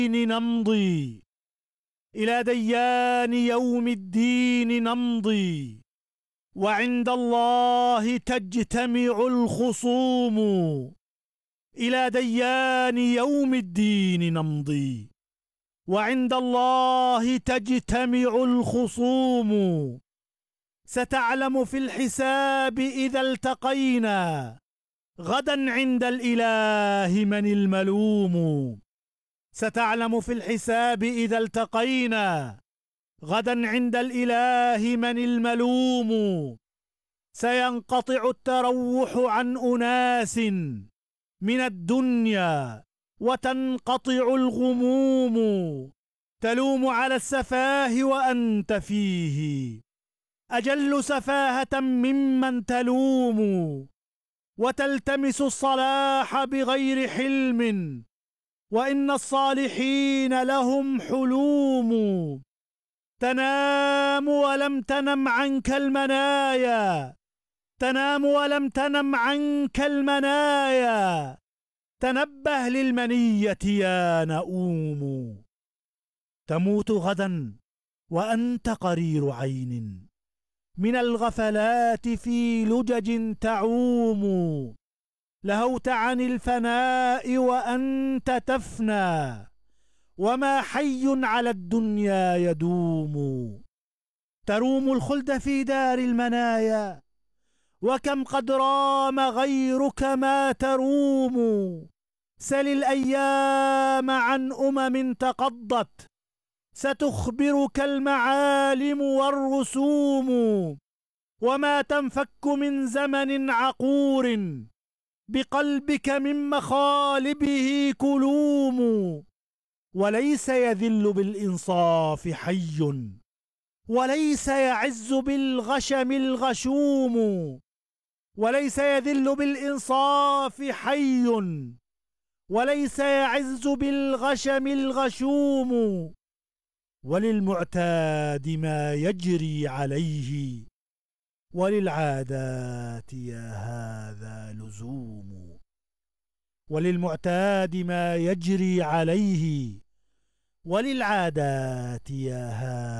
نمضي، إلى ديان يوم الدين نمضي، وعند الله تجتمع الخصوم. إلى ديان يوم الدين نمضي، وعند الله تجتمع الخصوم. ستعلم في الحساب إذا التقينا غدا عند الإله من الملوم. ستعلم في الحساب إذا التقينا غدا عند الإله من الملوم. سينقطع التروح عن أناس من الدنيا وتنقطع الغموم. تلوم على السفاه وأنت فيه أجل سفاهة ممن تلوم، وتلتمس الصلاح بغير حلم، وإن الصالحين لهم حلوم. تنام ولم تنم عنك المنايا، تنام ولم تنم عنك المنايا، تنبه للمنية يا نؤوم. تموت غدا وأنت قرير عين، من الغفلات في لجج تعوم. لهوت عن الفناء وأنت تفنى، وما حي على الدنيا يدوم. تروم الخلد في دار المنايا، وكم قد رام غيرك ما تروم. سل الأيام عن تقضت، ستخبرك المعالم والرسوم. وما تنفك من زمن عقور، بقلبك من مخالبه كلوم. وليس يذل بالإنصاف حي، وليس يعز بالغشم الغشوم. وليس يذل بالإنصاف حي، وليس يعز بالغشم الغشوم. وللمعتاد ما يجري عليه، وللعادات يا هذا لزوم. وللمعتاد ما يجري عليه، وللعادات يا هذا